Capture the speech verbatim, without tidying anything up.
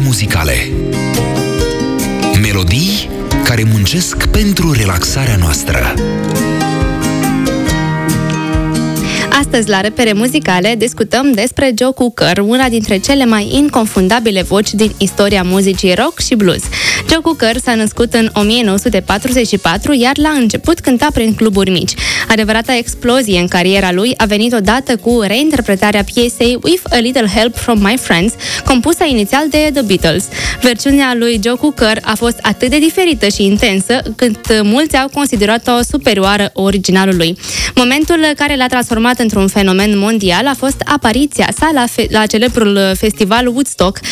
muzicale. Melodii care muncesc pentru relaxarea noastră. Astăzi, la Repere Muzicale, discutăm despre Joe Cocker, una dintre cele mai inconfundabile voci din istoria muzicii rock și blues. Joe Cocker s-a născut în o mie nouă sute patruzeci și patru, iar la început cânta prin cluburi mici. Adevărata explozie în cariera lui a venit odată cu reinterpretarea piesei With a Little Help from My Friends, compusă inițial de The Beatles. Versiunea lui Joe Cocker a fost atât de diferită și intensă, cât mulți au considerat-o superioară originalului. Momentul care l-a transformat într-un fenomen mondial a fost apariția sa la, fe- la celebrul festival Woodstock,